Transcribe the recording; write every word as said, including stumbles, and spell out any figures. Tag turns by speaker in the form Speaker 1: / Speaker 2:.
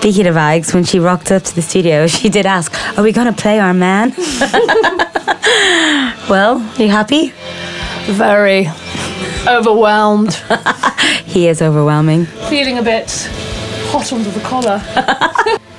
Speaker 1: Speaking of Ags, when she rocked up to the studio, she did ask, are we going to play our man? Well, are you happy?
Speaker 2: Very overwhelmed.
Speaker 1: He is overwhelming.
Speaker 2: Feeling a bit hot under the collar.